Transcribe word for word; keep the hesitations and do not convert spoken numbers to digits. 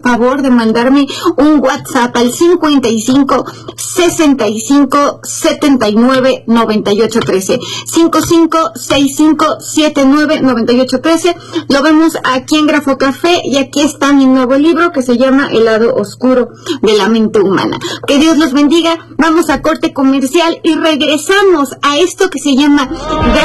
favor de mandarme un WhatsApp al cincuenta y cinco, sesenta y cinco, setenta y nueve, noventa y ocho trece. cincuenta y cinco, sesenta y cinco, setenta y nueve, noventa y ocho trece. Lo vemos aquí en Grafo Café y aquí está mi nuevo libro que se llama El lado oscuro de la mente humana. Que Dios los bendiga. Vamos a corte comercial y regresamos a esto que se llama